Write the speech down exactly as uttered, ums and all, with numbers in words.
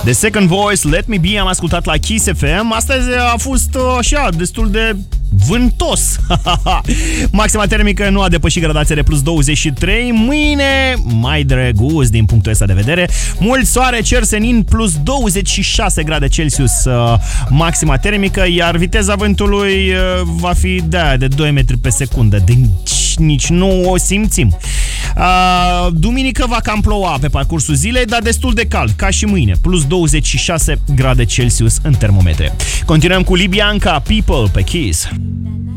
The Second Voice, Let Me Be, am ascultat la Kiss F M. Astăzi a fost așa, destul de vântos. Maxima termică nu a depășit gradația de plus douăzeci și trei. Mâine mai drăguț din punctul ăsta de vedere. Mult soare, cer senin, plus douăzeci și șase grade Celsius uh, maxima termică, iar viteza vântului uh, va fi de, de doi metri pe secundă. Deci nici nu o simțim. Uh, duminică va cam ploua pe parcursul zilei, dar destul de cald, ca și mâine. Plus douăzeci și șase grade Celsius în termometre. Continuăm cu Libianca, People pe Kiss.